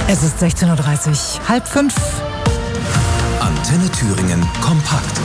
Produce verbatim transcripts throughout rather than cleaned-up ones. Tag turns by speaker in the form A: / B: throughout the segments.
A: Es ist sechzehn Uhr dreißig, halb fünf.
B: Antenne Thüringen kompakt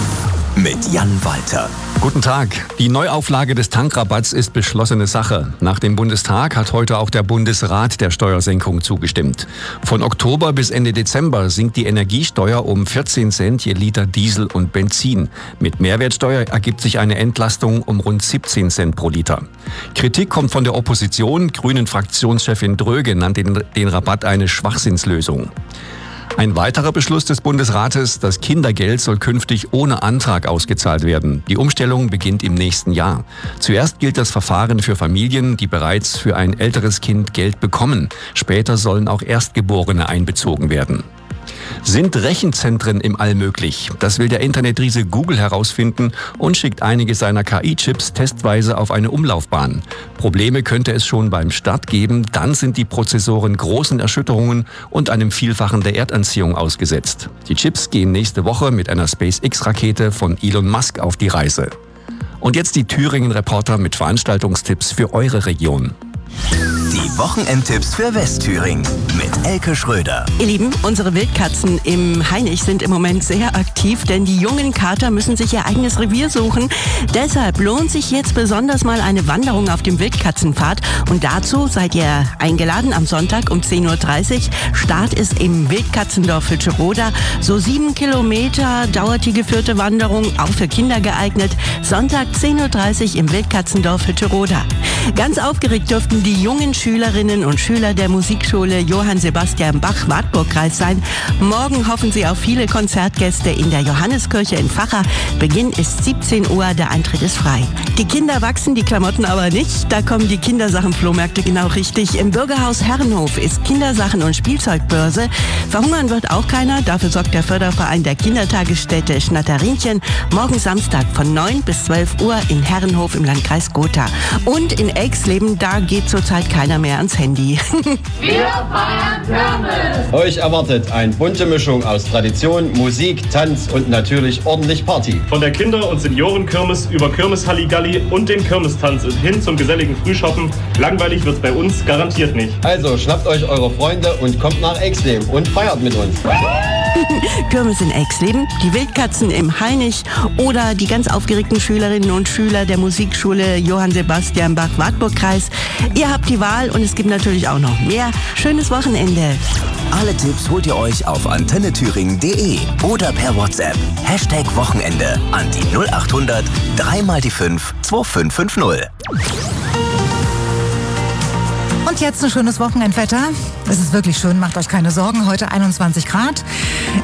B: mit Jan Walter.
C: Guten Tag. Die Neuauflage des Tankrabatts ist beschlossene Sache. Nach dem Bundestag hat heute auch der Bundesrat der Steuersenkung zugestimmt. Von Oktober bis Ende Dezember sinkt die Energiesteuer um vierzehn Cent je Liter Diesel und Benzin. Mit Mehrwertsteuer ergibt sich eine Entlastung um rund siebzehn Cent pro Liter. Kritik kommt von der Opposition. Grünen-Fraktionschefin Dröge nannte den, den Rabatt eine Schwachsinnslösung. Ein weiterer Beschluss des Bundesrates, das Kindergeld soll künftig ohne Antrag ausgezahlt werden. Die Umstellung beginnt im nächsten Jahr. Zuerst gilt das Verfahren für Familien, die bereits für ein älteres Kind Geld bekommen. Später sollen auch Erstgeborene einbezogen werden. Sind Rechenzentren im All möglich? Das will der Internetriese Google herausfinden und schickt einige seiner K I-Chips testweise auf eine Umlaufbahn. Probleme könnte es schon beim Start geben, dann sind die Prozessoren großen Erschütterungen und einem Vielfachen der Erdanziehung ausgesetzt. Die Chips gehen nächste Woche mit einer SpaceX-Rakete von Elon Musk auf die Reise. Und jetzt die Thüringen-Reporter mit Veranstaltungstipps für eure Region.
B: Die Wochenendtipps für Westthüringen mit Elke Schröder.
D: Ihr Lieben, unsere Wildkatzen im Hainich sind im Moment sehr aktiv, denn die jungen Kater müssen sich ihr eigenes Revier suchen. Deshalb lohnt sich jetzt besonders mal eine Wanderung auf dem Wildkatzenpfad. Und dazu seid ihr eingeladen am Sonntag um zehn Uhr dreißig. Start ist im Wildkatzendorf Hütscheroda. So sieben Kilometer dauert die geführte Wanderung, auch für Kinder geeignet. Sonntag zehn Uhr dreißig im Wildkatzendorf Hütscheroda. Ganz aufgeregt dürften die jungen Schülerinnen und Schüler der Musikschule Johann Sebastian Bach Wartburgkreis sein. Morgen hoffen sie auf viele Konzertgäste in der Johanneskirche in Vacha. Beginn ist siebzehn Uhr, der Eintritt ist frei. Die Kinder wachsen, die Klamotten aber nicht. Da kommen die Kindersachen-Flohmärkte genau richtig. Im Bürgerhaus Herrenhof ist Kindersachen- und Spielzeugbörse. Verhungern wird auch keiner. Dafür sorgt der Förderverein der Kindertagesstätte Schnatterinchen. Morgen Samstag von neun bis zwölf Uhr in Herrenhof im Landkreis Gotha. Und in Elxleben, da geht zurzeit keiner mehr ans Handy.
E: Wir feiern Kirmes!
F: Euch erwartet eine bunte Mischung aus Tradition, Musik, Tanz und natürlich ordentlich Party.
G: Von der Kinder- und Seniorenkirmes über Kirmes-Halligalli und den Kirmestanz hin zum geselligen Frühschoppen. Langweilig wird's bei uns garantiert nicht.
F: Also schnappt euch eure Freunde und kommt nach Elxleben und feiert mit uns.
D: Kirmes in Elxleben, die Wildkatzen im Hainich oder die ganz aufgeregten Schülerinnen und Schüler der Musikschule Johann Sebastian Bach Wartburgkreis. Ihr habt die Wahl und es gibt natürlich auch noch mehr. Schönes Wochenende.
B: Alle Tipps holt ihr euch auf antenne thüringen punkt de oder per WhatsApp. Hashtag Wochenende an die null acht hundert drei mal die fünf zwei fünf fünf null.
A: Und jetzt ein schönes Wochenendwetter. Es ist wirklich schön, macht euch keine Sorgen. Heute einundzwanzig Grad.